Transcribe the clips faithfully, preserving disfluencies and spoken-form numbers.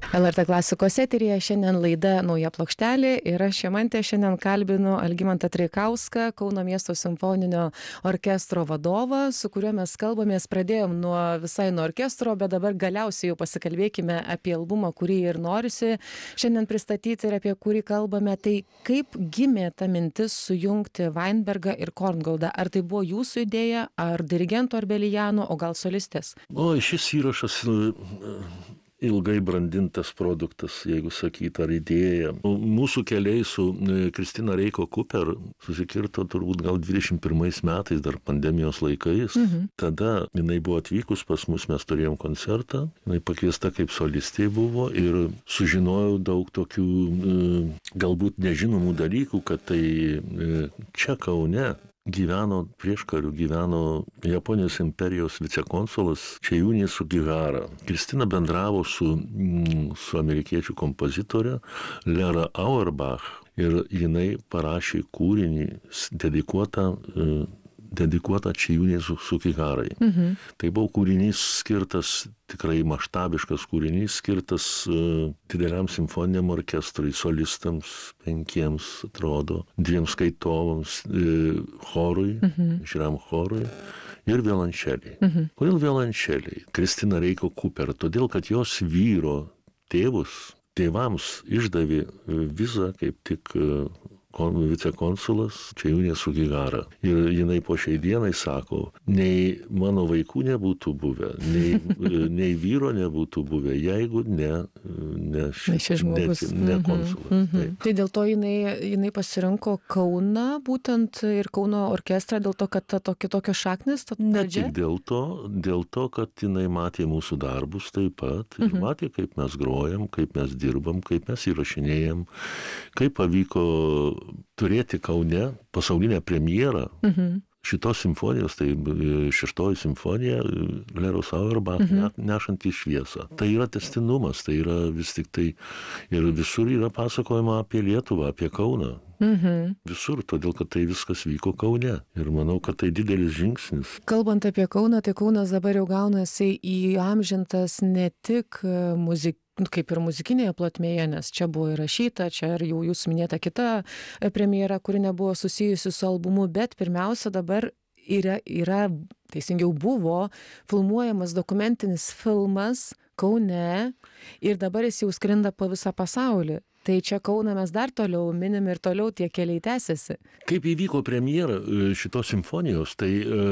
L R T klasikos eteryje šiandien laida Nauja plokštelė ir aš Šimantė šiandien kalbinu Algimantą Treikauską, Kauno miesto simfoninio orkestro vadovą, su kuriuo mes kalbamės, pradėjom nuo visai nuo orkestro, bet dabar galiausiai jau pasikalbėkime apie albumą, kurį ir norisi šiandien pristatyti ir apie kurį kalbame. Tai kaip gimė ta mintis sujungti Weinbergą ir Korngoldą? Ar tai buvo jūsų idėja, ar dirigento Arbelijano, o gal solistės? O šis įrašas ilgai brandintas produktas, jeigu sakyt, ar idėja. Mūsų keliai su Kristina Reiko Kuper susikirto turbūt gal dvidešimt pirmais metais, dar pandemijos laikais. Mhm. Tada jinai buvo atvykus pas mus, mes turėjom koncertą, jinai pakviesta kaip solistė buvo ir sužinojau daug tokių galbūt nežinomų dalykų, kad tai čia Kaune gyveno prieškariu, gyveno Japonijos imperijos vicekonsulas Čejūnė Sugihara. Kristina bendravo su, su amerikiečių kompozitorė Lera Auerbach ir jinai parašė kūrinį dedikuotą dedikuota Čejūnė Sugiharai. Mhm. Tai buvo kūrinys skirtas, tikrai maštabiškas kūrinys, skirtas uh, dideliam simfoniniam orkestrui, solistams, penkiems, atrodo, dviem skaitovams, uh, chorui, mhm. žiūram chorui ir violončeliai. Mhm. Kodėl violončeliai? Kristina Reiko Kuper, todėl, kad jos vyro tėvus, tėvams išdavė vizą kaip tik uh, vicekonsulas Čejūnė Sugihara. Ir jinai po šiai dienai sako, nei mano vaikų nebūtų buvę, nei, nei vyro nebūtų buvę, jeigu ne, ne, šis žmogus. Ne, ne konsulas. Mhm. Tai dėl to jinai, jinai pasirinko Kauną, būtent ir Kauno orkestrą, dėl to, kad ta tokia tokios šaknis, ta ne tik dėl to, dėl to, kad jinai matė mūsų darbus taip pat, ir mhm. matė, kaip mes grojam, kaip mes dirbam, kaip mes įrašinėjam, kaip pavyko turėti Kaune pasaulinę premjerą mhm. šitos simfonijos, tai šeštoji simfonija Leros Auerbach mhm. nešanti šviesą. Tai yra tęstinumas, tai yra vis tik tai ir visur yra pasakojama apie Lietuvą, apie Kauną. Mhm. Visur, todėl, kad tai viskas vyko Kaune. Ir manau, kad tai didelis žingsnis. Kalbant apie Kauną, tai Kaunas dabar jau gaunasi įamžintas ne tik muzik kaip ir muzikinėje plotmėje, nes čia buvo įrašyta, čia ir jau jūs minėta kita premjera, kuri nebuvo susijusi su albumu, bet pirmiausia dabar yra, yra, teisingiau buvo, filmuojamas dokumentinis filmas Kaune ir dabar jis jau skrinda po visą pasaulį. Tai čia Kauną mes dar toliau minim ir toliau tie keliai tęsiasi. Kaip įvyko premjera šitos simfonijos, tai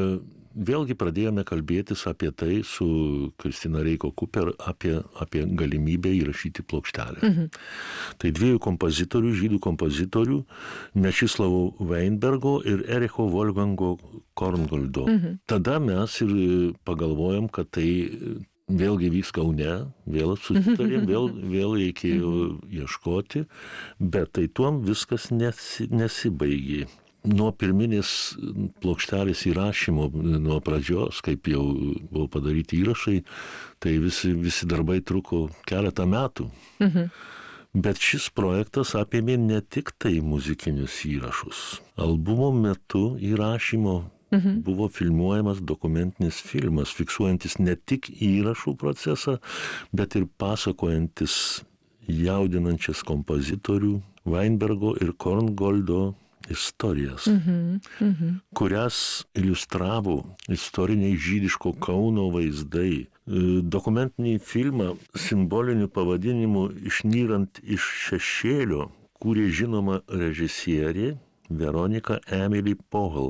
vėlgi pradėjome kalbėtis apie tai su Kristina Reiko Kuper, apie, apie galimybę įrašyti plokštelę. Mhm. Tai dviejų kompozitorių, žydų kompozitorių, Mečislovo Weinbergo ir Ericho Wolfgango Korngoldo. Mhm. Tada mes ir pagalvojom, kad tai vėlgi vyks Kaune, vėl susitarėm, vėl, vėl reikėjo ieškoti, bet tai tuom viskas nesi, nesibaigė. Nuo pirminės plokštelės įrašymo, nuo pradžios, kaip jau buvo padaryti įrašai, tai visi, visi darbai truko keletą metų. Mhm. Bet šis projektas apėmė ne tik tai muzikinius įrašus. Albumo metu įrašymo mhm. buvo filmuojamas dokumentinis filmas, fiksuojantis ne tik įrašų procesą, bet ir pasakojantis jaudinančias kompozitorių Weinbergo ir Korngoldo istorijas, mhm, mhm. kurias iliustravo istoriniai žydiško Kauno vaizdai. Dokumentinį filmą simboliniu pavadinimu Išnyrant iš šešėlio kūrė žinoma režisierė Veronika Emily Pohol.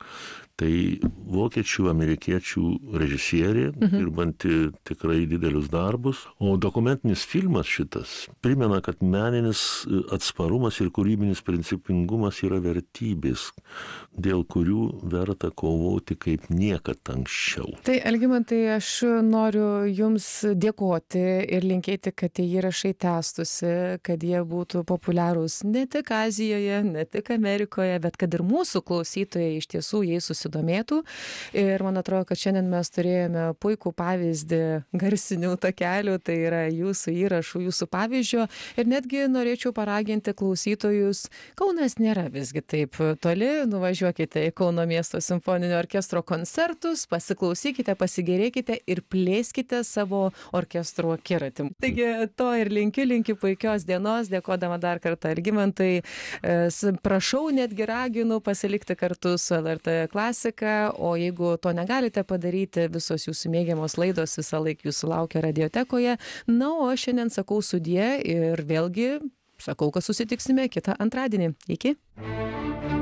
Tai vokiečių, amerikiečių režisierė, mhm. dirbanti tikrai didelius darbus. O dokumentinis filmas šitas primena, kad meninis atsparumas ir kūrybinis principingumas yra vertybės, dėl kurių verta kovoti kaip niekad anksčiau. Tai, Algimantai, aš noriu Jums dėkoti ir linkėti, kad tie įrašai tęstųsi, kad jie būtų populiarūs ne tik Azijoje, ne tik Amerikoje, bet kad ir mūsų klausytojai iš tiesų jais susipažintų. susidomėtų. Ir man atrodo, kad šiandien mes turėjome puikų pavyzdį garsinių takelių, tai yra jūsų įrašų, jūsų pavyzdžio. Ir netgi norėčiau paraginti klausytojus, Kaunas nėra visgi taip toli, nuvažiuokite į Kauno miesto simfoninio orkestro koncertus, pasiklausykite, pasigėrėkite ir plėskite savo orkestro akiratį. Taigi to ir linkiu, linkiu puikios dienos, dėkodama dar kartą Algimantai. Prašau, netgi raginu pasilikti kartu su L R T klasika, o jeigu to negalite padaryti, visos jūsų mėgiamos laidos visą laiką jūsų laukia radiotekoje. Na, o aš šiandien sakau sudie ir vėlgi sakau, kad susitiksime kitą antradienį. Iki.